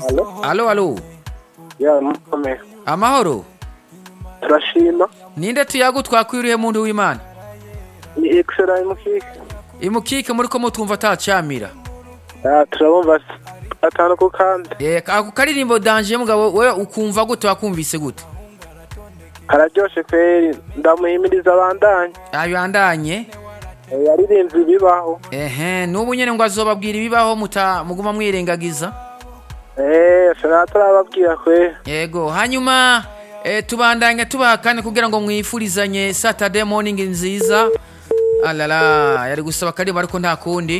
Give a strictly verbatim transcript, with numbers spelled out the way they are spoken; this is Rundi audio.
Alo alo. Ya mukome. Amahoro. Turashima. Ninde tuyagu twakwiriye muntu w'Imana? Ni Excellent Mukike. Imukike muri ko mutumva atacamira. Ah turabumva atanu ko kandi. Eh ako karirimbo danje mugabo wewe ukumva gute wakumvise gute? Kararyoshe kweri ndamuhimiriza abandanye. Ayo andanye. Yaririmbye ibibaho. Ehe nubu nyene ngo azobabwira ibibaho muta muguma mwirengagiza. Eh sanata ababwira kwe. Yego hanyuma eh tubandanya tubakane kugira ngo mwifurizanye Saturday morning nziza. Alala yari gusaba karirimbo ariko nta kundi.